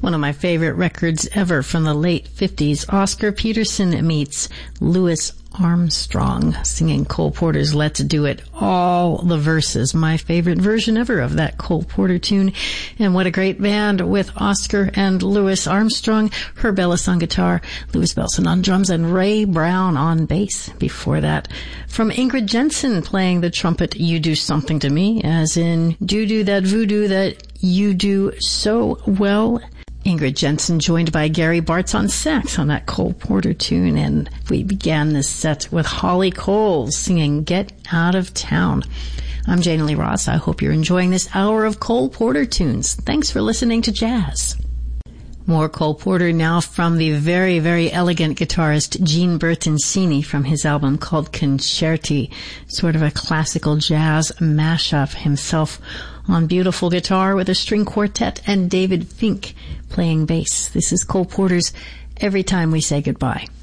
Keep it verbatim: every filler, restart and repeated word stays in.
One of my favorite records ever from the late fifties. Oscar Peterson meets Louis Armstrong singing Cole Porter's Let's Do It. All the verses. My favorite version ever of that Cole Porter tune. And what a great band with Oscar and Louis Armstrong, Herb Ellis on guitar, Louis Bellson on drums, and Ray Brown on bass. Before that, from Ingrid Jensen playing the trumpet, You Do Something to Me, as in do do that voodoo that you do so well. Ingrid Jensen joined by Gary Bartz on sax on that Cole Porter tune, and we began this set with Holly Cole singing Get Out of Town. I'm Jane Lee Ross. I hope you're enjoying this hour of Cole Porter tunes. Thanks for listening to Jazz. More Cole Porter now from the very, very elegant guitarist Gene Bertoncini from his album called Concerti, sort of a classical jazz mashup, himself on beautiful guitar with a string quartet and David Fink playing bass. This is Cole Porter's Every Time We Say Goodbye.